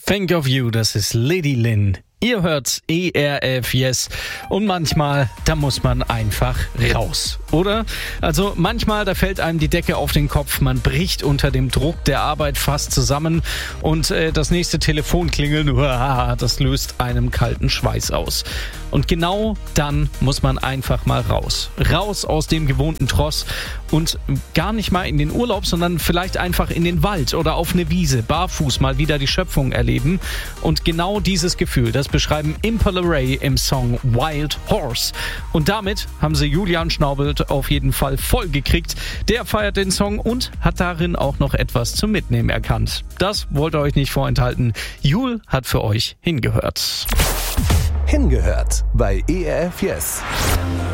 Think of You, das ist Lady Lynn. Ihr hört ERF Yes und manchmal, da muss man einfach raus, oder? Also manchmal, da fällt einem die Decke auf den Kopf, man bricht unter dem Druck der Arbeit fast zusammen und das nächste Telefonklingeln, das löst einem kalten Schweiß aus. Und genau dann muss man einfach mal raus. Raus aus dem gewohnten Tross und gar nicht mal in den Urlaub, sondern vielleicht einfach in den Wald oder auf eine Wiese, barfuß mal wieder die Schöpfung erleben. Und genau dieses Gefühl, das beschreiben Impala Ray im Song Wild Horse. Und damit haben sie Julian Schnaubelt auf jeden Fall voll gekriegt. Der feiert den Song und hat darin auch noch etwas zum Mitnehmen erkannt. Das wollt ihr euch nicht vorenthalten. Jul hat für euch hingehört. Hingehört bei ERF Yes.